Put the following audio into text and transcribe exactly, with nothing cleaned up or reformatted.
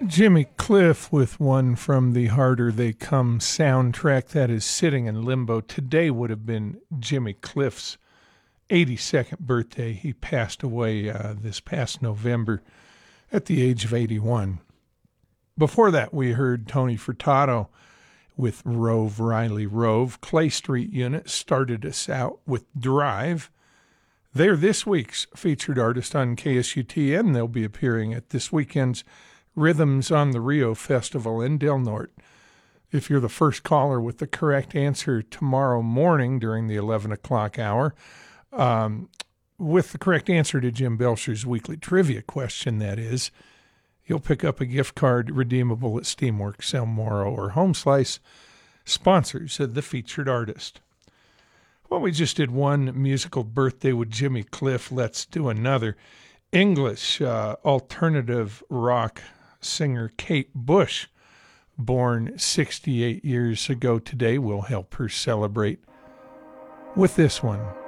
Jimmy Cliff with one from the Harder They Come soundtrack that is sitting in limbo. Today would have been Jimmy Cliff's eighty-second birthday. He passed away uh, this past November at the age of eighty-one. Before that, we heard Tony Furtado with Rove, Riley Rove. Clay Street Unit started us out with Drive. They're this week's featured artist on K S U T, and they'll be appearing at this weekend's Rhythms on the Rio Festival in Del Norte. If you're the first caller with the correct answer tomorrow morning during the eleven o'clock hour, um, with the correct answer to Jim Belcher's weekly trivia question, that is, you'll pick up a gift card redeemable at Steamworks, El Moro, or Home Slice, sponsors of the featured artist. Well, we just did one musical birthday with Jimmy Cliff. Let's do another. English uh, alternative rock singer Kate Bush, born sixty-eight years ago today, will help her celebrate with this one.